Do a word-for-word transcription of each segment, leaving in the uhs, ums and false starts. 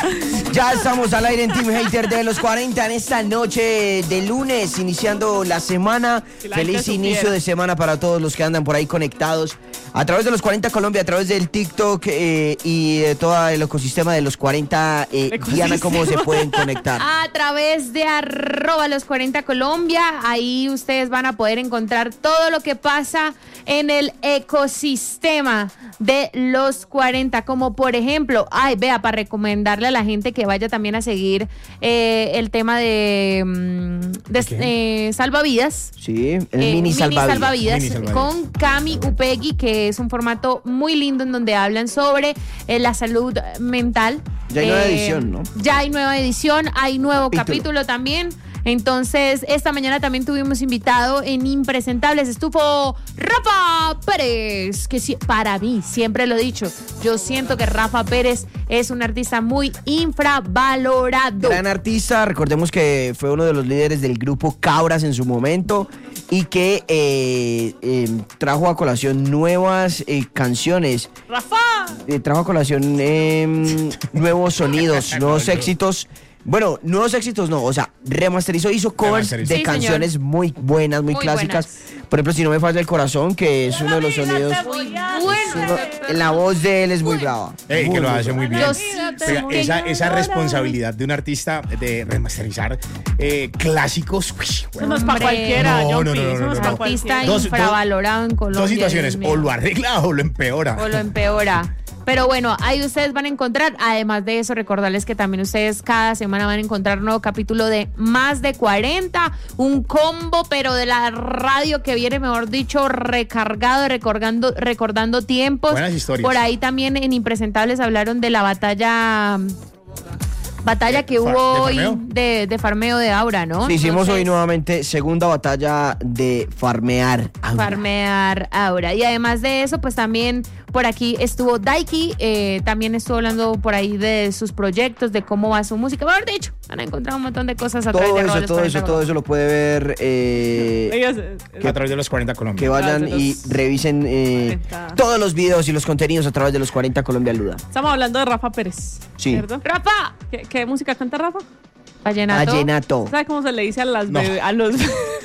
Ya estamos al aire en Team Hater de los cuarenta en esta noche de lunes, iniciando la semana. Feliz inicio de semana para todos los que andan por ahí conectados a través de los cuarenta Colombia, a través del TikTok eh, y de todo el ecosistema de los cuarenta. Eh, Diana, ¿cómo se pueden conectar? A través de arroba los cuarenta Colombia. Ahí ustedes van a poder encontrar todo lo que pasa en el ecosistema de los cuarenta, como por ejemplo, ay, vea, para recomendarle a la gente que vaya también a seguir eh, el tema de, de okay. eh, salvavidas. Sí, el eh, mini, mini salvavidas. salvavidas, mini salvavidas con Cami Upegui, que es un formato muy lindo en donde hablan sobre eh, la salud mental. Ya hay eh, nueva edición, ¿no? Ya hay nueva edición, hay nuevo capítulo, capítulo también. Entonces, esta mañana también tuvimos invitado en Impresentables. Estuvo Rafa Pérez, que si, para mí, siempre lo he dicho, yo siento que Rafa Pérez es un artista muy infravalorado. Gran artista, recordemos que fue uno de los líderes del grupo Cabras en su momento y que eh, eh, trajo a colación nuevas eh, canciones. ¡Rafa! Eh, trajo a colación eh, nuevos sonidos, nuevos éxitos. Bueno, nuevos éxitos no, o sea, remasterizó, hizo covers de sí, canciones señor. muy buenas, muy, muy clásicas. Buenas. Por ejemplo, Si no me falla el corazón, que es uno de los sonidos. Muy bueno. La voz de él es muy brava. Ey, muy que lo muy hace muy bien. Oiga, esa, esa responsabilidad de un artista de remasterizar eh, clásicos. Eso no es para cualquiera, no, no, no, no, no, no, no. Artista dos, infravalorado en Colombia. Dos situaciones, o lo arregla o lo empeora. O lo empeora. Pero bueno, ahí ustedes van a encontrar, además de eso, recordarles que también ustedes cada semana van a encontrar un nuevo capítulo de Más de cuarenta, un combo, pero de la radio que viene, mejor dicho, recargado, recordando, recordando tiempos. Buenas historias. Por ahí también en Impresentables hablaron de la batalla... Batalla que hubo hoy de, de farmeo de Aura, ¿no? Sí, hicimos Entonces, hoy nuevamente segunda batalla de farmear Aura. Farmear Aura. Y además de eso, pues también por aquí estuvo Daiki, eh, también estuvo hablando por ahí de sus proyectos, de cómo va su música. Mejor dicho, han encontrado un montón de cosas a todo través de eso, todo eso, todo eso lo puede ver eh, que, a través de los cuarenta Colombia. Que vayan los, y revisen eh, todos los videos y los contenidos a través de los cuarenta Colombia Luda. Estamos hablando de Rafa Pérez, sí. ¿cierto? ¡Rafa! ¿Qué, qué música canta Rafa? Vallenato. Vallenato. ¿Sabes cómo se le dice a las no. bebés? A los...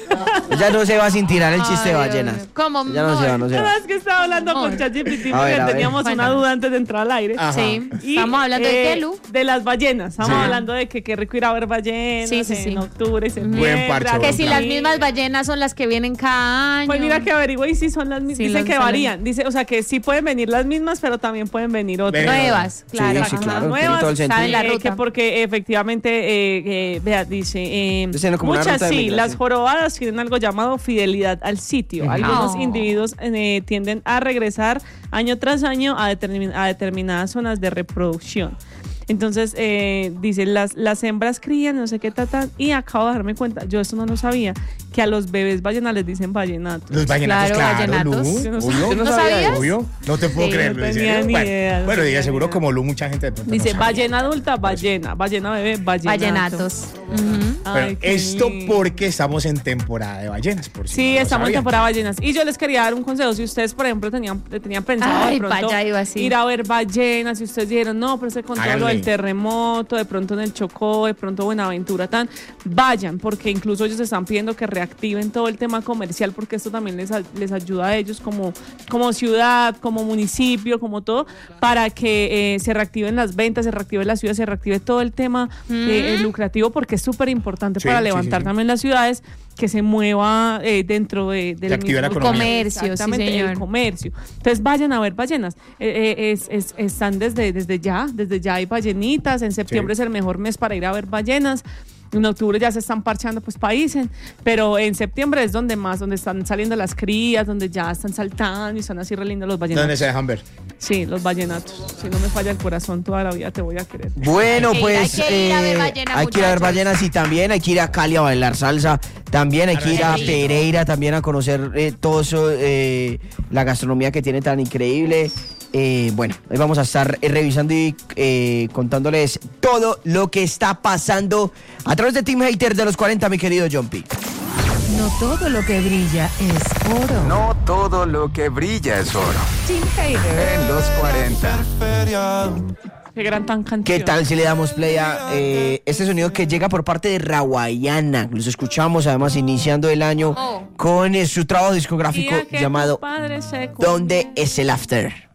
Ya no se va sin tirar el chiste Ay, de ballenas. ¿Cómo? Ya no, no se va, no se va. Es que estaba hablando Amor. con ChatGPT porque teníamos ver. una duda antes de entrar al aire. Ajá. Sí. Y, estamos hablando eh, de qué, Lu? De las ballenas. Estamos sí. hablando de que qué rico ir a ver ballenas sí, sí, sí. en octubre y septiembre. Buen parche. Que si las mismas ballenas son las que vienen cada año. Pues mira que averigüe y si son las mismas. Sí, Dicen que varían. Dice, o sea que sí pueden venir las mismas, pero también pueden venir otras. Nuevas, claro. Sí, sí, claro. Nuevas. Saben la ruta. Eh, que porque efectivamente, eh, eh, vea, dice, eh, muchas sí, las jorobadas tienen algo llamado fidelidad al sitio. Uh-huh. Algunos oh. individuos eh, tienden a regresar año tras año a, determin- a determinadas zonas de reproducción. Entonces, eh, dice, las, las hembras crían, no sé qué tatan, y acabo de darme cuenta, yo esto no lo sabía, que a los bebés ballenas les dicen vallenatos. Los vallenatos, claro, claro vallenatos. Lu, no, ¿Tú no sabías? Obvio, no te puedo sí, creer. No tenía ni bueno, idea. Bueno, no diga, seguro idea. como Lu, mucha gente de dice, no ballena adulta, ballena, ballena bebé, vallenato. Vallenatos. Uh-huh. Pero Ay, esto lindo. porque estamos en temporada de ballenas, por si Sí, no estamos en sabían. temporada de ballenas. Y yo les quería dar un consejo. Si ustedes, por ejemplo, tenían, tenían pensado Ay, de pronto vaya, iba así. ir a ver ballenas, si ustedes dijeron, no, pero se con todo lo del terremoto, de pronto en el Chocó, de pronto Buenaventura, tan, vayan, porque incluso ellos están pidiendo que reactiven todo el tema comercial, porque esto también les, les ayuda a ellos como, como ciudad, como municipio, como todo, para que eh, se reactiven las ventas, se reactive la ciudad, se reactive todo el tema mm. eh, lucrativo, porque es súper importante sí, para levantar sí, sí, también sí. las ciudades, que se mueva eh, dentro de, del mismo comercio, exactamente, sí, señor. el comercio. Entonces vayan a ver ballenas. Eh, eh, es, es, están desde, desde ya, desde ya hay ballenitas. En septiembre sí. es el mejor mes para ir a ver ballenas. En octubre ya se están parchando pues países, pero en septiembre es donde más, donde están saliendo las crías, donde ya están saltando y están así re lindos los ballenatos. ¿Dónde se dejan ver? Sí, los ballenatos. Si no me falla el corazón, toda la vida te voy a querer. Bueno, hay pues hay que ir a ver eh, ballenas, hay que ir a ver ballenas y también hay que ir a Cali a bailar salsa. También hay que ir a Pereira también a conocer eh, todo eso, eh, la gastronomía que tiene tan increíble. Eh, bueno, hoy vamos a estar eh, revisando y eh, contándoles todo lo que está pasando a través de Team Hater de los cuarenta, mi querido Jumpy. No todo lo que brilla es oro. No todo lo que brilla es oro. Team Hater en los cuarenta. Qué gran tan canción. ¿Qué tal si le damos play a eh, este sonido que llega por parte de Rawayana? Los escuchamos además iniciando el año Oh. con eh, su trabajo discográfico Día que llamado tu padre se cumple. ¿Dónde es el After?